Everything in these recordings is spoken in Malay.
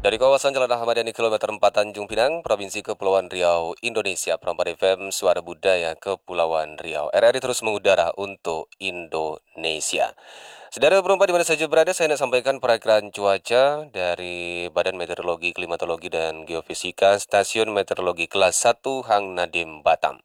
Dari kawasan Jalan Ahmad Yani kilometer 4 Tanjung Pinang, Provinsi Kepulauan Riau, Indonesia, Perempat FM, Suara Budaya Kepulauan Riau. RRI terus mengudara untuk Indonesia. Saudara perempat di mana saja berada, saya nak sampaikan perakiraan cuaca dari Badan Meteorologi, Klimatologi, dan Geofisika Stasiun Meteorologi Kelas 1 Hang Nadim, Batam.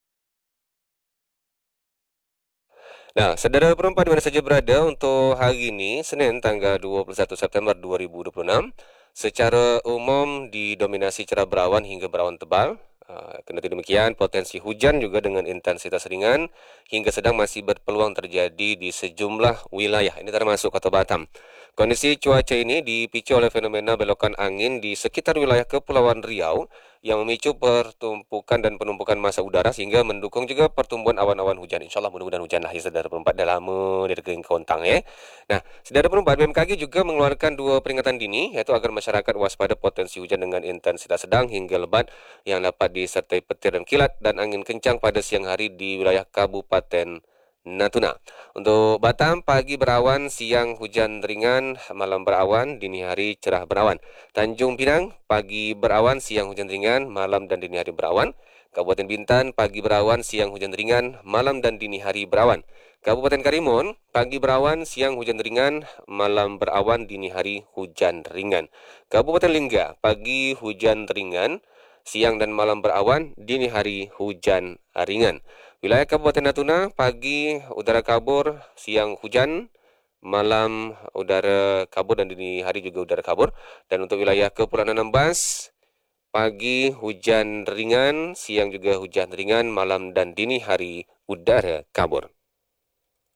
Nah, saudara perempat di mana saja berada untuk hari ini, Senin tanggal 21 September 2026, secara umum didominasi cerah berawan hingga berawan tebal. Kendati demikian, potensi hujan juga dengan intensitas ringan hingga sedang masih berpeluang terjadi di sejumlah wilayah. Ini termasuk Kota Batam. Kondisi cuaca ini dipicu oleh fenomena belokan angin di sekitar wilayah Kepulauan Riau yang memicu pertumpukan dan penumpukan massa udara sehingga mendukung juga pertumbuhan awan-awan hujan. Insya Allah mudah-mudahan hujan lah ya saudara perempat dah lama dari kering kontang ya. Nah, saudara perempat BMKG juga mengeluarkan dua peringatan dini yaitu agar masyarakat waspada potensi hujan dengan intensitas sedang hingga lebat yang dapat disertai petir dan kilat dan angin kencang pada siang hari di wilayah Kabupaten Natuna. Untuk Batam, pagi berawan, siang hujan ringan, malam berawan, dini hari cerah berawan. Tanjung Pinang, pagi berawan, siang hujan ringan, malam dan dini hari berawan. Kabupaten Bintan, pagi berawan, siang hujan ringan, malam dan dini hari berawan. Kabupaten Karimun, pagi berawan, siang hujan ringan, malam berawan, dini hari hujan ringan. Kabupaten Lingga, pagi hujan ringan, siang dan malam berawan, dini hari hujan ringan. Wilayah Kabupaten Natuna, pagi udara kabur, siang hujan, malam udara kabur dan dini hari juga udara kabur. Dan untuk wilayah Kepulauan Anambas, pagi hujan ringan, siang juga hujan ringan, malam dan dini hari udara kabur.